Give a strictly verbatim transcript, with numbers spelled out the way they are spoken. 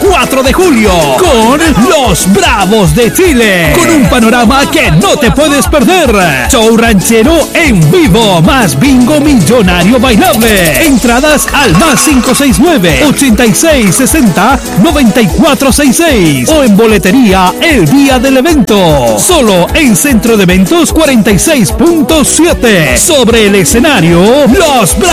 cuatro de julio con los Bravos de Chile, con un panorama que no te puedes perder. Show ranchero en vivo, más bingo millonario bailable. Entradas al más cinco seis nueve, ochenta y seis sesenta, noventa y cuatro sesenta y seis o en boletería el día del evento. Solo en Centro de Eventos cuarenta y seis punto siete. Sobre el escenario, los Bravos